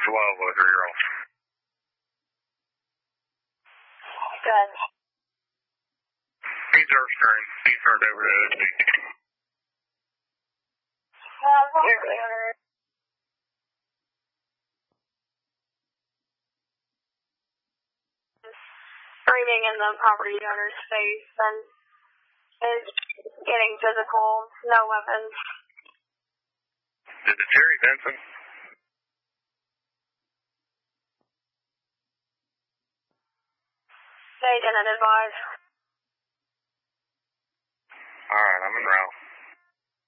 Chihuahua, 3-year-old. Good. He's our screen. He's turned over to OC. Screaming in the property owner's face and is getting physical, no weapons. Is it Jerry Benson? They didn't advise. Alright, I'm in route.